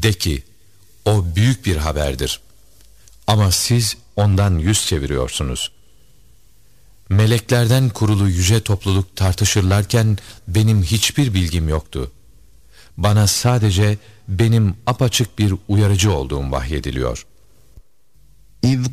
De ki, o büyük bir haberdir. Ama siz ondan yüz çeviriyorsunuz. Meleklerden kurulu yüce topluluk tartışırlarken benim hiçbir bilgim yoktu. Bana sadece benim apaçık bir uyarıcı olduğum vahyediliyor. İz